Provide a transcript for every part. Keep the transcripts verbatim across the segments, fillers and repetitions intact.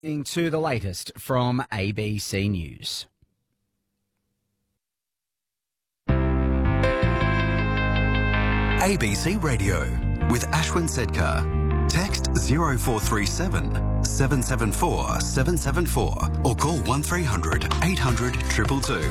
To the latest from A B C News. A B C Radio with Ashwin Sedkar. Text zero four three seven, seven seven four, seven seven four or call one three hundred, eight hundred, two two two.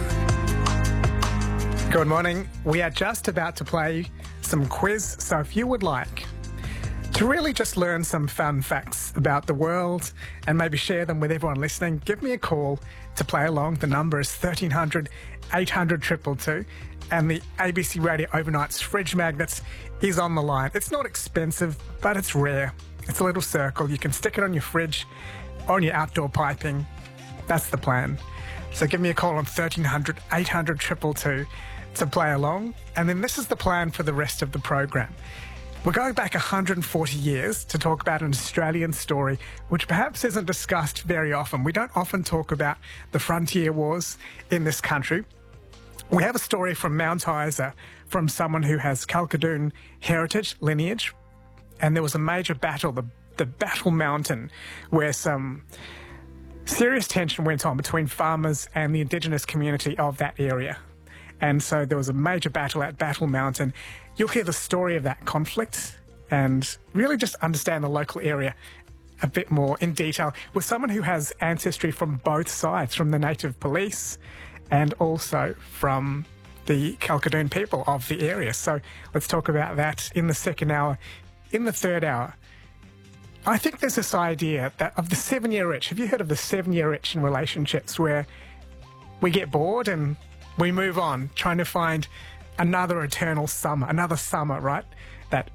Good morning. We are just about to play some quiz, so if you would like to really just learn some fun facts about the world and maybe share them with everyone listening, give me a call to play along. The number is thirteen hundred, eight hundred, two two two, and the A B C Radio Overnight's Fridge Magnets is on the line. It's not expensive, but it's rare. It's a little circle. You can stick it on your fridge, on your outdoor piping. That's the plan. So give me a call on thirteen hundred, eight hundred, two two two to play along. And then this is the plan for the rest of the program. We're going back one hundred forty years to talk about an Australian story which perhaps isn't discussed very often. We don't often talk about the frontier wars in this country. We have a story from Mount Isa from someone who has Kalkadoon heritage, lineage, and there was a major battle, the, the Battle Mountain, where some serious tension went on between farmers and the Indigenous community of that area. And so there was a major battle at Battle Mountain. You'll hear the story of that conflict and really just understand the local area a bit more in detail with someone who has ancestry from both sides, from the native police and also from the Kalkadoon people of the area. So let's talk about that in the second hour. In the third hour, I think there's this idea that of the seven-year itch. Have you heard of the seven-year itch in relationships where we get bored and we move on, trying to find another eternal summer, another summer, right? That,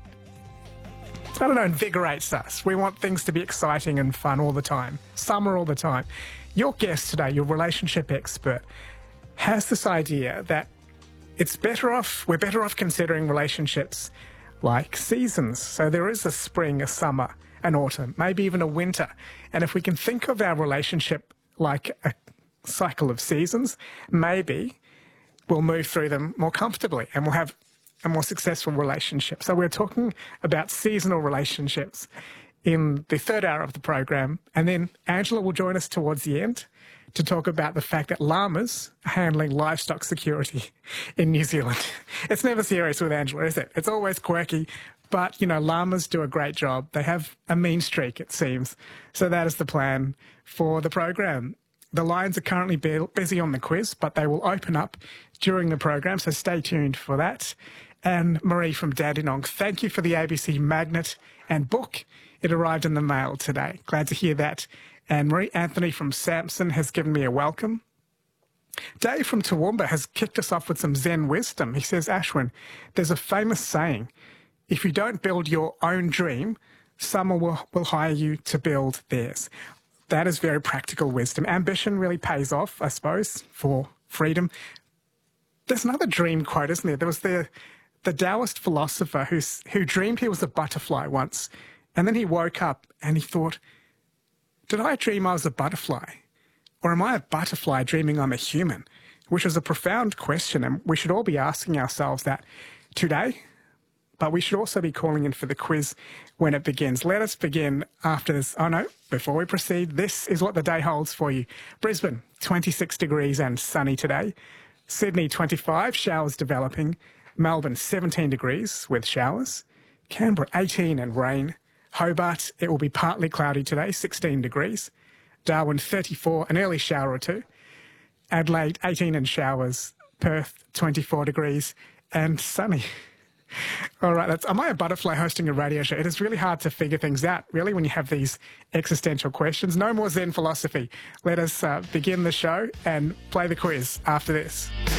I don't know, invigorates us. We want things to be exciting and fun all the time, summer all the time. Your guest today, your relationship expert, has this idea that it's better off, we're better off considering relationships like seasons. So there is a spring, a summer, an autumn, maybe even a winter. And if we can think of our relationship like a cycle of seasons, maybe we'll move through them more comfortably and we'll have a more successful relationship. So we're talking about seasonal relationships in the third hour of the program. And then Angela will join us towards the end to talk about the fact that llamas are handling livestock security in New Zealand. It's never serious with Angela, is it? It's always quirky. But, you know, llamas do a great job. They have a mean streak, it seems. So that is the plan for the program. The lines are currently busy on the quiz, but they will open up during the program, so stay tuned for that. And Marie from Dandenong, thank you for the A B C magnet and book. It arrived in the mail today. Glad to hear that. And Marie Anthony from Samson has given me a welcome. Dave from Toowoomba has kicked us off with some Zen wisdom. He says, Ashwin, there's a famous saying, if you don't build your own dream, someone will, will hire you to build theirs. That is very practical wisdom. Ambition really pays off, I suppose, for freedom. There's another dream quote, isn't there? There was the, the Taoist philosopher who's, who dreamed he was a butterfly once, and then he woke up and he thought, did I dream I was a butterfly? Or am I a butterfly dreaming I'm a human? Which was a profound question, and we should all be asking ourselves that today. But we should also be calling in for the quiz when it begins. Let us begin after this. Oh, no, before we proceed, this is what the day holds for you. Brisbane, twenty-six degrees and sunny today. Sydney, twenty-five, showers developing. Melbourne, seventeen degrees with showers. Canberra, eighteen and rain. Hobart, it will be partly cloudy today, sixteen degrees. Darwin, thirty-four, an early shower or two. Adelaide, eighteen and showers. Perth, twenty-four degrees and sunny. All right, that's, am I a butterfly hosting a radio show? It is really hard to figure things out, really, when you have these existential questions. No more Zen philosophy. Let us uh, begin the show and play the quiz after this.